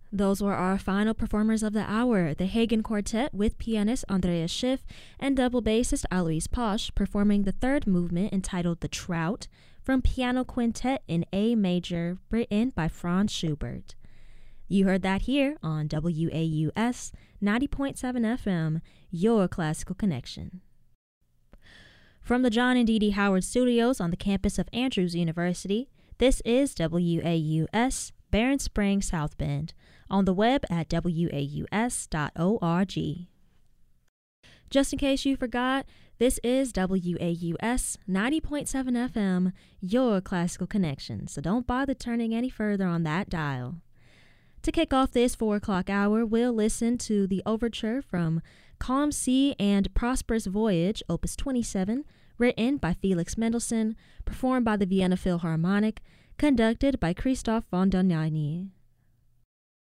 Those were our final performers of the hour, the Hagen Quartet with pianist Andreas Schiff and double bassist Alois Posch performing the third movement entitled The Trout from Piano Quintet in A major, written by Franz Schubert. You heard that here on WAUS 90.7 FM, your classical connection. From the John and Dee Dee Howard Studios on the campus of Andrews University, this is WAUS Barron Springs South Bend, on the web at waus.org. Just in case you forgot, this is WAUS 90.7 FM, your classical connection, so don't bother turning any further on that dial. To kick off this 4 o'clock hour, we'll listen to the overture from Calm Sea and Prosperous Voyage, Opus 27, written by Felix Mendelssohn, performed by the Vienna Philharmonic, conducted by Christoph von Dohnanyi.